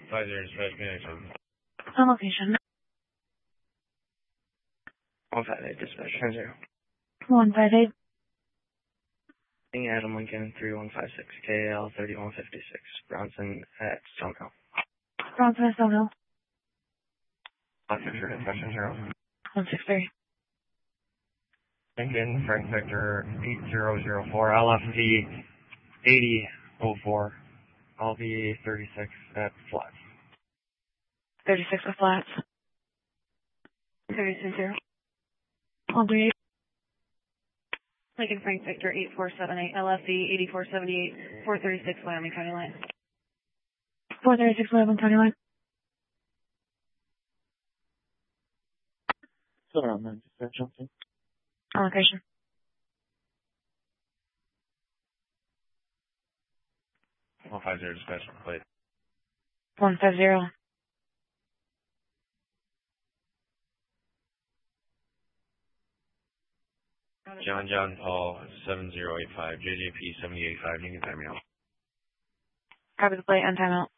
50 dispatch connection. On location. 158 dispatch 10. 158. Adam Lincoln 3156 KL 3156 Bronson at Stonehill. Bronson at Stonehill. 163 dispatch 10. 163. Lincoln Frank Victor 8004 LFV 8004 LV 36 at Flats. 36 at Flats. 32-0. 138. Lincoln Frank Victor 8478 LFV 8478 436 Wyoming County Line. 436 Wyoming County Line. Still around there, dispatch something. On location. 150 dispatch plate. 150. John Paul 7085 JJP 785. You can time me out. Copy the plate and timeout.